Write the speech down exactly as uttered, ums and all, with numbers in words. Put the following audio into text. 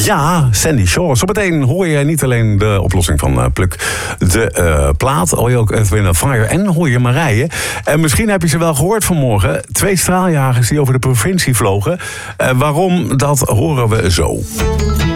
Ja, Sandy Shore. Zometeen hoor je niet alleen de oplossing van uh, Pluk de uh, plaat. Hoor je ook Earth, Wind Fire en hoor je Marije. En misschien heb je ze wel gehoord vanmorgen. Twee straaljagers die over de provincie vlogen. Uh, waarom, dat horen we zo.